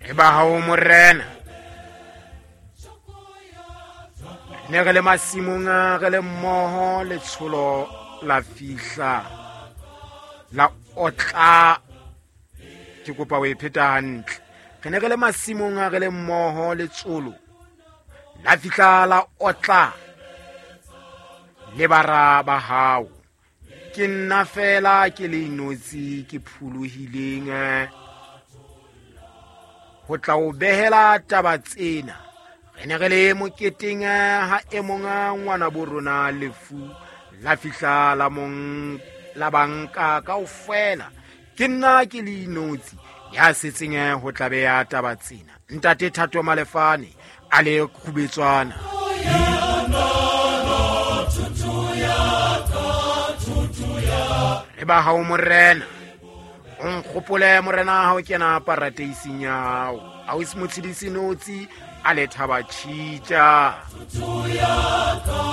e ba ha o morena ne re le masimong re le mmoho le tsholo la fihla la otla ke kopa o e pheta hantle re ne re le masimong re le mmoho le tsholo la fihla la otla le bara ba hao ke nna fela ke le inotsi ke phuluhileng ho tla o behela taba tsena re ne re le moketeng ha e monga ngwana bo rona lefu la fihla la mong la banka kaofela ke nna ke le inotsi ya setseng ho tla beha taba tsena ntate Thato Malefane a le Khubetswana e ba ha o morena o nkgopole morena ha o kena parateising ya hao a o se motshedisi notsi a le thaba tshitja